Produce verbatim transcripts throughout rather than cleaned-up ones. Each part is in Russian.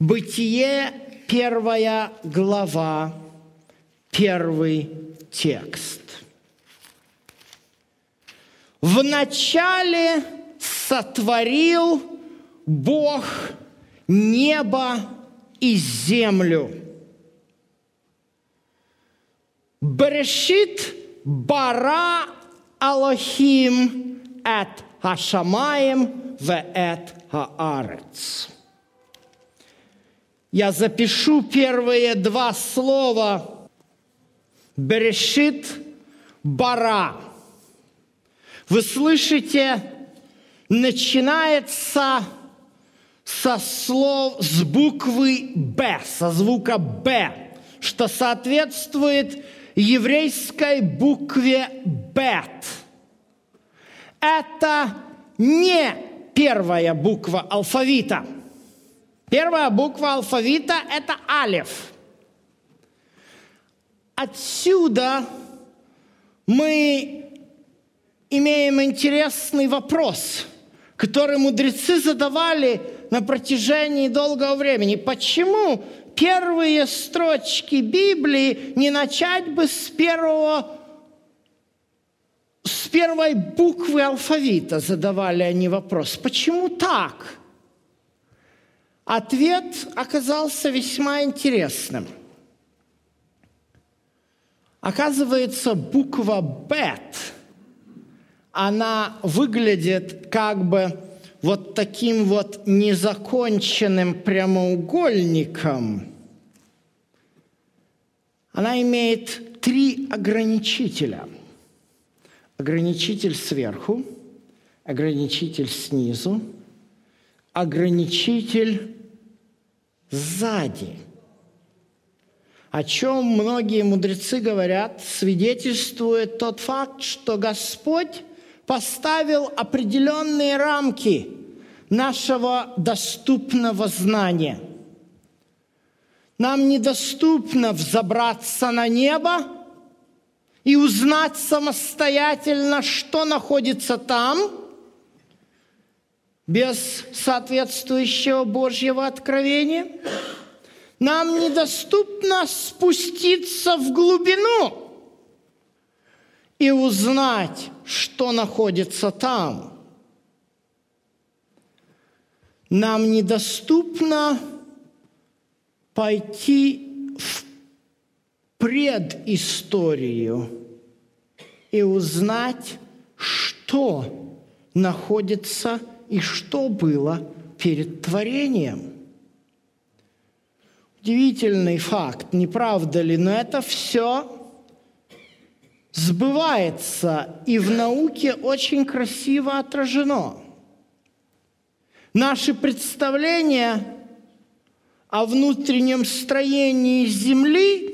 Бытие, первая глава, первый текст. «Вначале сотворил Бог небо и землю. Берешит бара Алохим эт хашамаем ве эт хаарец». Я запишу первые два слова. Берешит бара. Вы слышите, начинается со слов, с буквы «Б», со звука «Б», что соответствует еврейской букве «Бет». Это не первая буква алфавита. Первая буква алфавита – это алеф. Отсюда мы имеем интересный вопрос, который мудрецы задавали на протяжении долгого времени. Почему первые строчки Библии не начать бы с первого, с первой буквы алфавита, задавали они вопрос. Почему так? Ответ оказался весьма интересным. Оказывается, буква «бет», она выглядит как бы вот таким вот незаконченным прямоугольником. Она имеет три ограничителя. Ограничитель сверху, ограничитель снизу, ограничитель сзади. О чем многие мудрецы говорят, свидетельствует тот факт, что Господь поставил определенные рамки нашего доступного знания. Нам недоступно взобраться на небо и узнать самостоятельно, что находится там, без соответствующего Божьего откровения. Нам недоступно спуститься в глубину и узнать, что находится там. Нам недоступно пойти в предысторию и узнать, что находится и что было перед творением. Удивительный факт, не правда ли? Но это все сбывается и в науке очень красиво отражено. Наши представления о внутреннем строении Земли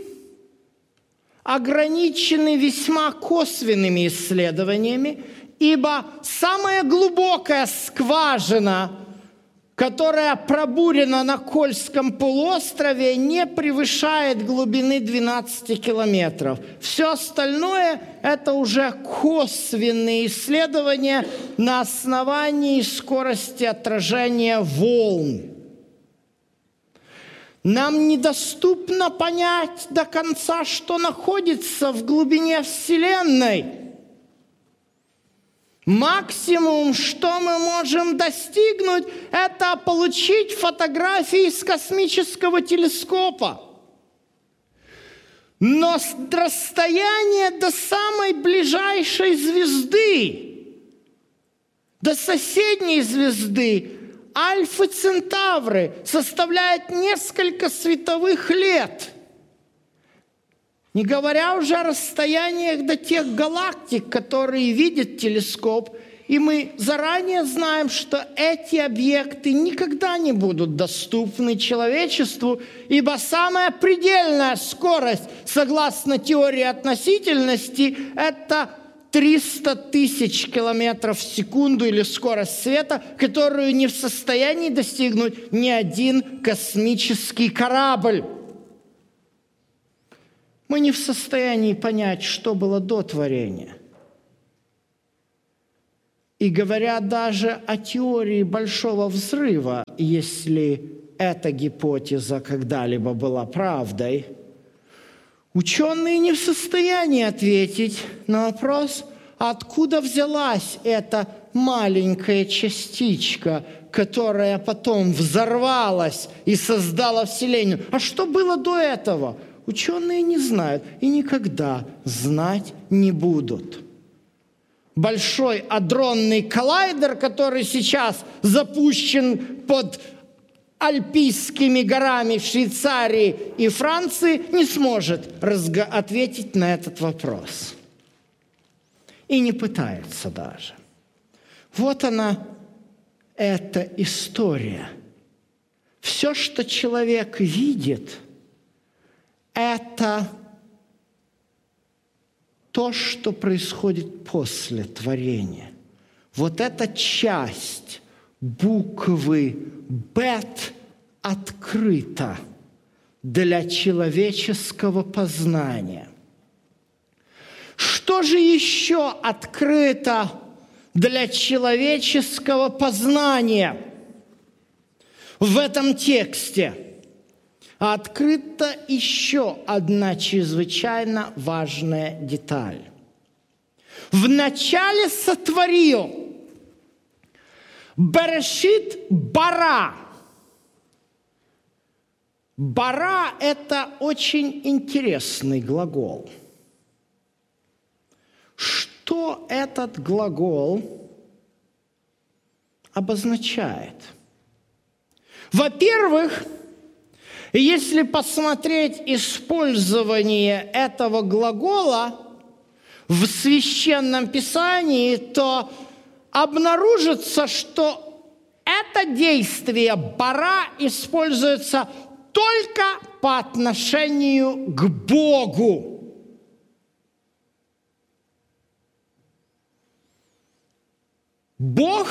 ограничены весьма косвенными исследованиями, ибо самая глубокая скважина, которая пробурена на Кольском полуострове, не превышает глубины двенадцати километров. Все остальное – это уже косвенные исследования на основании скорости отражения волн. Нам недоступно понять до конца, что находится в глубине Вселенной. Максимум, что мы можем достигнуть, это получить фотографии с космического телескопа. Но расстояние до самой ближайшей звезды, до соседней звезды, Альфы Центавры, составляет несколько световых лет. Не говоря уже о расстояниях до тех галактик, которые видит телескоп, и мы заранее знаем, что эти объекты никогда не будут доступны человечеству, ибо самая предельная скорость, согласно теории относительности, это триста тысяч километров в секунду или скорость света, которую не в состоянии достигнуть ни один космический корабль. Мы не в состоянии понять, что было до творения. И говоря даже о теории Большого взрыва, если эта гипотеза когда-либо была правдой, ученые не в состоянии ответить на вопрос, откуда взялась эта маленькая частичка, которая потом взорвалась и создала Вселенную. А что было до этого? Ученые не знают и никогда знать не будут. Большой адронный коллайдер, который сейчас запущен под Альпийскими горами в Швейцарии и Франции, не сможет разго- ответить на этот вопрос. И не пытается даже. Вот она, эта история. Все, что человек видит, это то, что происходит после творения. Вот эта часть буквы «бет» открыта для человеческого познания. Что же еще открыто для человеческого познания в этом тексте? Открыта еще одна чрезвычайно важная деталь. Вначале сотворил. Берешит бара. Бара – это очень интересный глагол. Что этот глагол обозначает? Во-первых, если посмотреть использование этого глагола в Священном Писании, то обнаружится, что это действие «бара» используется только по отношению к Богу. Бог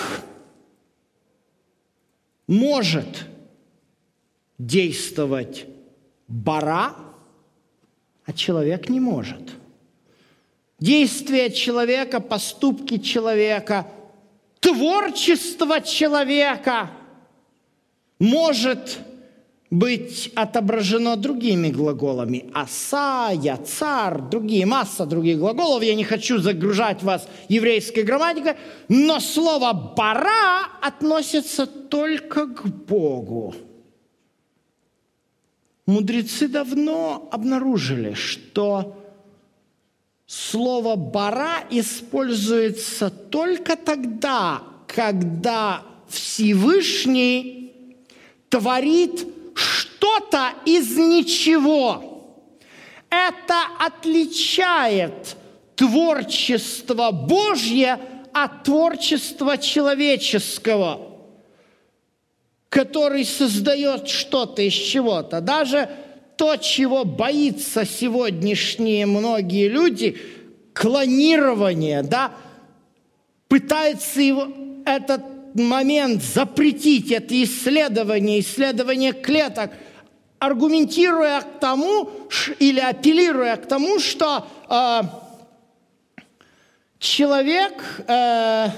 может действовать «бара», а человек не может. Действия человека, поступки человека, творчество человека может быть отображено другими глаголами. Аса, яцар, другие, масса других глаголов. Я не хочу загружать вас еврейской грамматикой, но слово «бара» относится только к Богу. Мудрецы давно обнаружили, что слово «бара» используется только тогда, когда Всевышний творит что-то из ничего. Это отличает творчество Божье от творчества человеческого, который создает что-то из чего-то. Даже то, чего боятся сегодняшние многие люди, клонирование, да, пытается его, этот момент запретить, это исследование, исследование клеток, аргументируя к тому или апеллируя к тому, что э, человек э,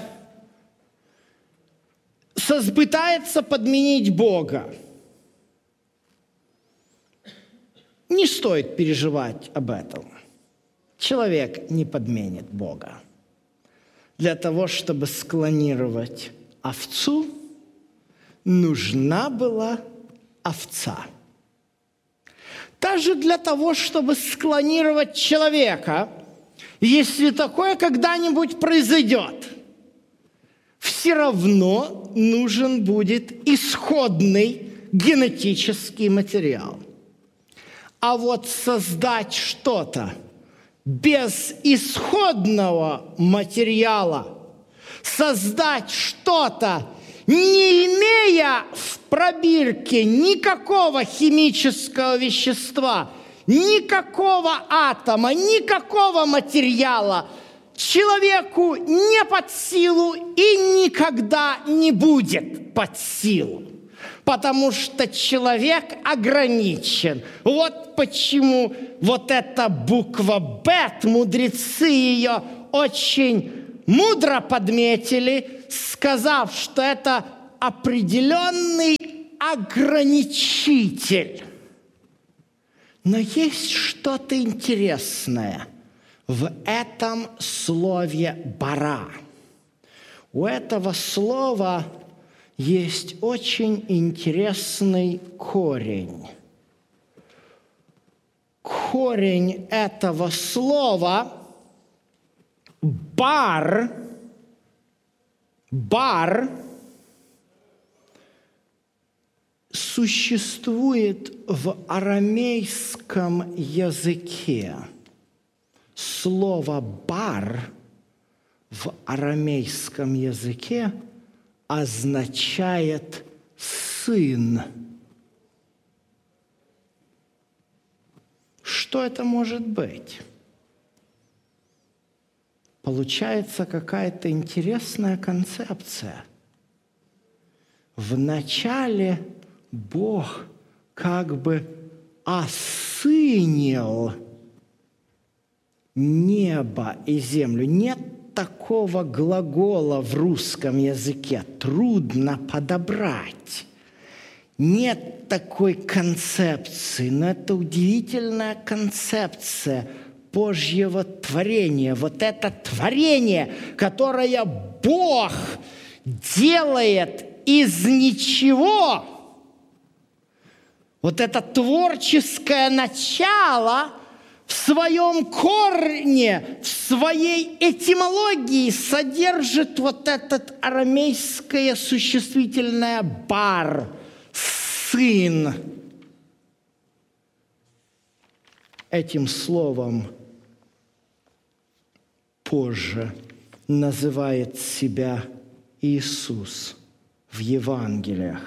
пытается подменить Бога. Не стоит переживать об этом. Человек не подменит Бога. Для того, чтобы склонировать овцу, нужна была овца. Даже для того, чтобы склонировать человека, если такое когда-нибудь произойдет, все равно нужен будет исходный генетический материал. А вот создать что-то без исходного материала, создать что-то, не имея в пробирке никакого химического вещества, никакого атома, никакого материала, человеку не под силу и никогда не будет под силу. Потому что человек ограничен. Вот почему вот эта буква «бет», мудрецы ее очень мудро подметили, сказав, что это определенный ограничитель. Но есть что-то интересное в этом слове «бара». У этого слова есть очень интересный корень. Корень этого слова «бар», «бар» существует в арамейском языке. Слово «бар» в арамейском языке означает «сын». Что это может быть? Получается какая-то интересная концепция. Вначале Бог как бы осынил небо и землю. Нет такого глагола в русском языке. Трудно подобрать. Нет такой концепции, но это удивительная концепция Божьего творения. Вот это творение, которое Бог делает из ничего. Вот это творческое начало в своем корне, в своей этимологии содержит вот это арамейское существительное «бар», «сын». Этим словом позже называет себя Иисус в Евангелиях.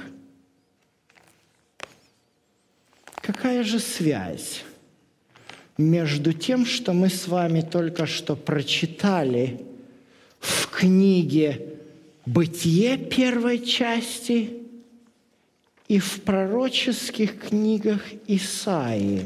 Какая же связь между тем, что мы с вами только что прочитали в книге «Бытие» первой части и в пророческих книгах Исаии?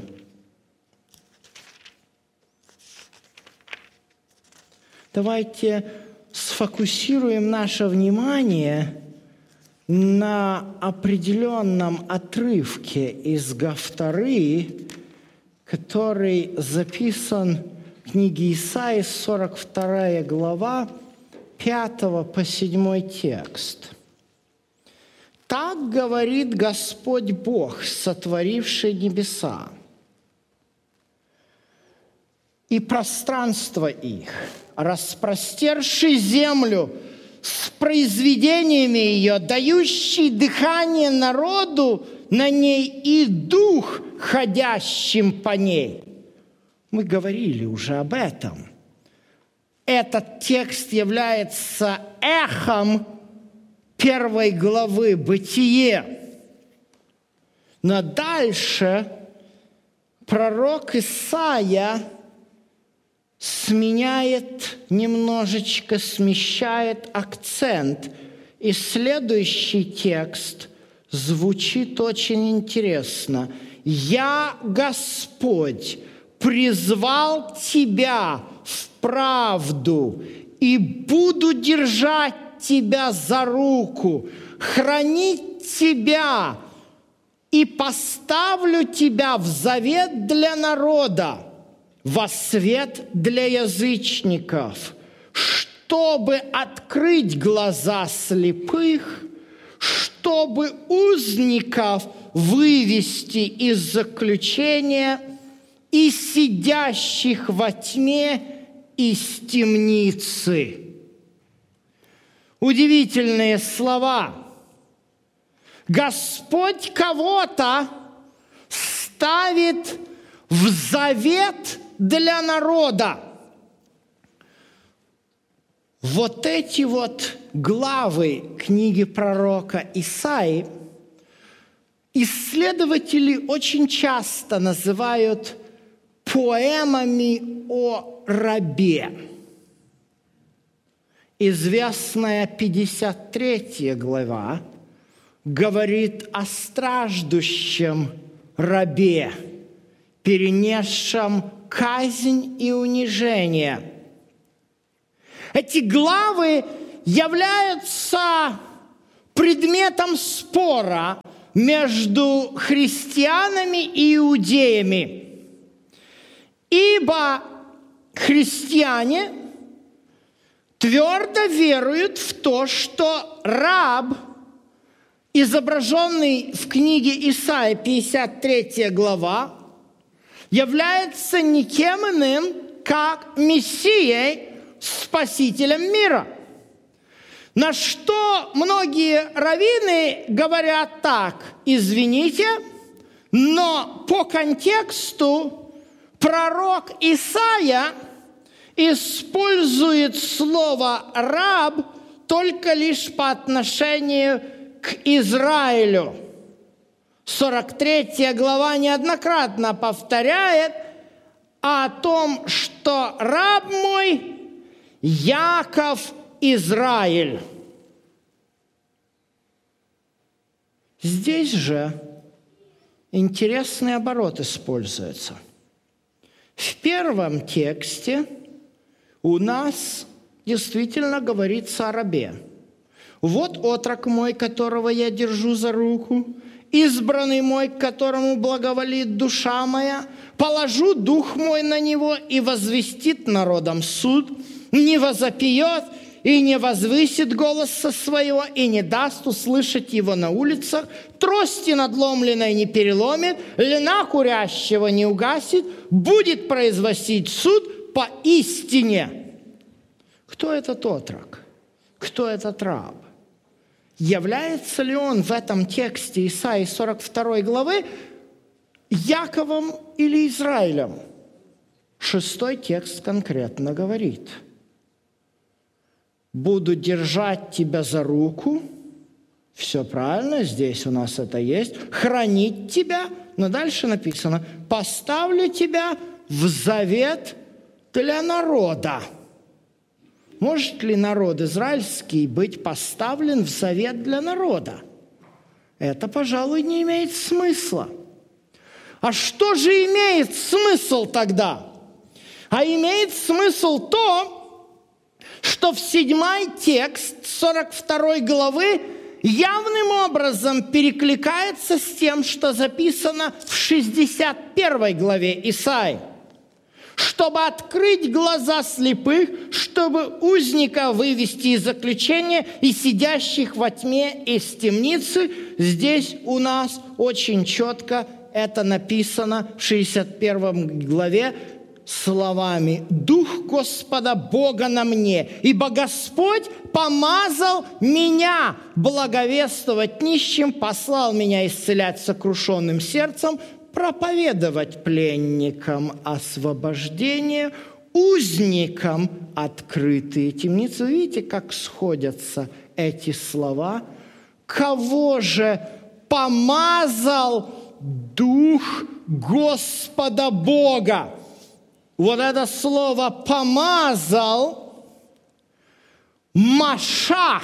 Давайте сфокусируем наше внимание на определенном отрывке из Гавторы, который записан в книге Исаии, сорок вторая глава, пятого по седьмой текст. «Так говорит Господь Бог, сотворивший небеса и пространство их, распростерший землю с произведениями ее, дающий дыхание народу на ней и дух, ходящим по ней». Мы говорили уже об этом. Этот текст является эхом первой главы «Бытие». Но дальше пророк Исаия сменяет, немножечко смещает акцент. И следующий текст звучит очень интересно. «Я, Господь, призвал тебя в правду и буду держать тебя за руку, хранить тебя и поставлю тебя в завет для народа, во свет для язычников, чтобы открыть глаза слепых, чтобы узников вывести из заключения и сидящих во тьме из темницы». Удивительные слова. Господь кого-то ставит в завет для народа. Вот эти вот главы книги пророка Исаии исследователи очень часто называют поэмами о рабе. Известная пятьдесят третья глава говорит о страждущем рабе, перенесшем казнь и унижение. Эти главы являются предметом спора между христианами и иудеями. Ибо христиане твердо веруют в то, что раб, изображенный в книге Исаии, пятьдесят третья глава, является никем иным, как Мессией, Спасителем мира. На что многие раввины говорят так: извините, но по контексту пророк Исаия использует слово «раб» только лишь по отношению к Израилю. сорок третья глава неоднократно повторяет о том, что раб мой Яков Израиль. Здесь же интересный оборот используется. В первом тексте у нас действительно говорится о рабе. «Вот отрок мой, которого я держу за руку, избранный мой, к которому благоволит душа моя, положу дух мой на него и возвестит народам суд, не возопьет и не возвысит голоса своего, и не даст услышать его на улицах, трости надломленной не переломит, льна курящего не угасит, будет производить суд по истине». Кто этот отрок? Кто этот раб? Является ли он в этом тексте Исаии сорок второй главы Яковом или Израилем? Шестой текст конкретно говорит: «Буду держать тебя за руку». Все правильно, здесь у нас это есть. «Хранить тебя». Но дальше написано: «Поставлю тебя в завет для народа». Может ли народ израильский быть поставлен в завет для народа? Это, пожалуй, не имеет смысла. А что же имеет смысл тогда? А имеет смысл то, что в седьмой текст сорок второй главы явным образом перекликается с тем, что записано в шестьдесят первой главе Исаии. «Чтобы открыть глаза слепых, чтобы узника вывести из заключения и сидящих во тьме из темницы». Здесь у нас очень четко это написано в шестьдесят первой главе словами: «Дух Господа Бога на мне, ибо Господь помазал меня благовествовать нищим, послал меня исцелять сокрушенным сердцем, проповедовать пленникам освобождение, узникам открытые темницы». Видите, как сходятся эти слова? «Кого же помазал Дух Господа Бога?» Вот это слово «помазал» – Машах.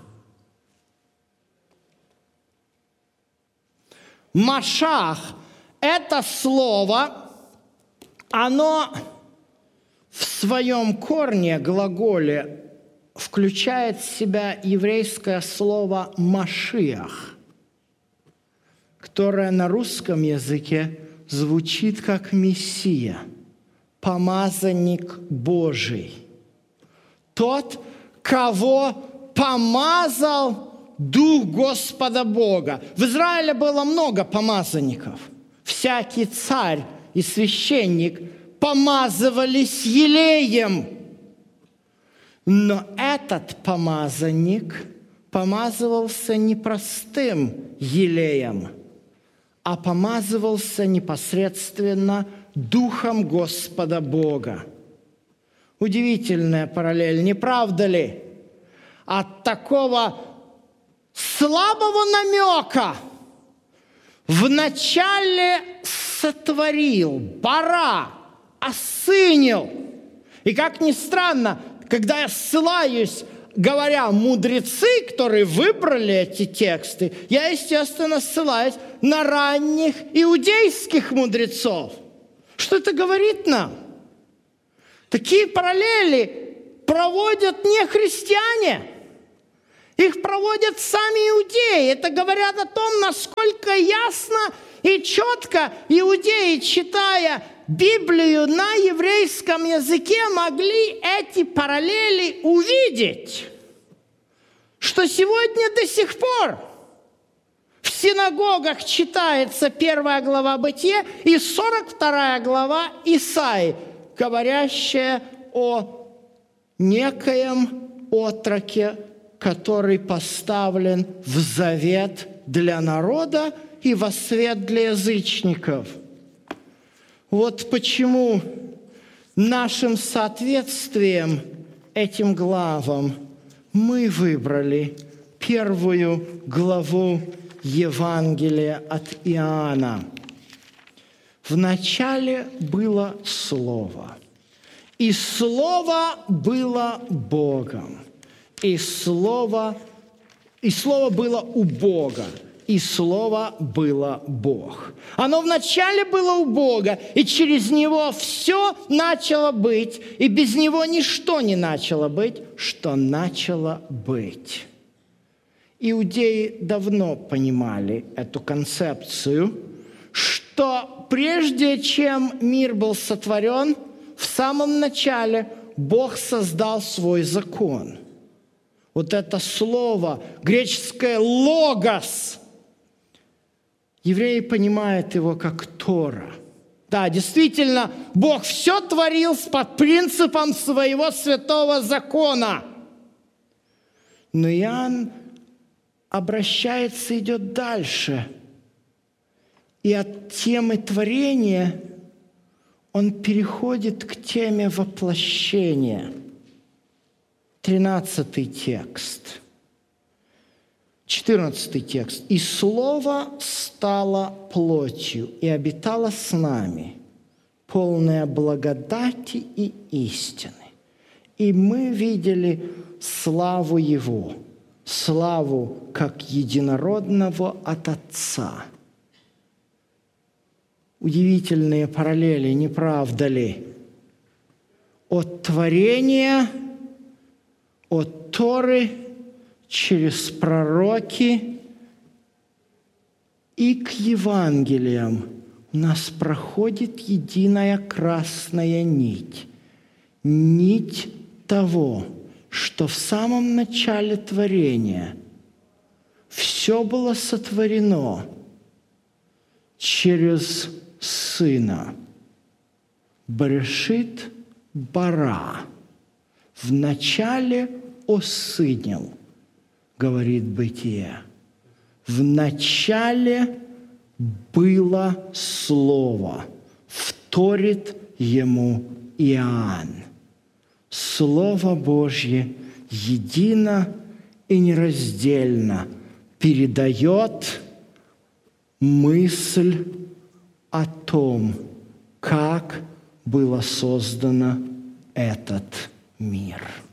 Машах – это слово, оно в своем корне, глаголе, включает в себя еврейское слово «машиах», которое на русском языке звучит как «мессия», «помазанник Божий», тот, кого помазал Дух Господа Бога. В Израиле было много помазанников. Всякий царь и священник помазывались елеем. Но этот помазанник помазывался не простым елеем, а помазывался непосредственно Духом Господа Бога. Удивительная параллель, не правда ли? От такого слабого намека вначале сотворил, бара, осынил. И как ни странно, когда я ссылаюсь, говоря мудрецы, которые выбрали эти тексты, я, естественно, ссылаюсь на ранних иудейских мудрецов. Что это говорит нам? Такие параллели проводят не христиане. Их проводят сами иудеи. Это говорят о том, насколько насколько ясно и четко иудеи, читая Библию на еврейском языке, могли эти параллели увидеть, что сегодня до сих пор в синагогах читается первая глава Бытия и сорок вторая глава Исаии, говорящая о некоем отроке, который поставлен в завет для народа и во свет для язычников. Вот почему нашим соответствием этим главам мы выбрали первую главу Евангелия от Иоанна. В начале было Слово, и Слово было Богом, и Слово, и Слово было у Бога, и Слово было Бог. Оно вначале было у Бога, и через Него все начало быть, и без Него ничто не начало быть, что начало быть. Иудеи давно понимали эту концепцию, что прежде чем мир был сотворен, в самом начале Бог создал свой закон. Вот это слово, греческое «логос», евреи понимают его как Тора. Да, действительно, Бог все творил по принципам своего святого закона. Но Иоанн обращается, идет дальше. И от темы творения он переходит к теме воплощения. Тринадцатый текст. Четырнадцатый текст. «И Слово стало плотью и обитало с нами, полное благодати и истины. И мы видели славу Его, славу как единородного от Отца». Удивительные параллели, не правда ли? От творения, от Торы, через пророки и к Евангелиям у нас проходит единая красная нить. Нить того, что в самом начале творения все было сотворено через Сына. Брешит бара. Вначале осынял, говорит Бытие. Вначале было Слово, вторит ему Иоанн. Слово Божье едино и нераздельно передает мысль о том, как было создано этот мир.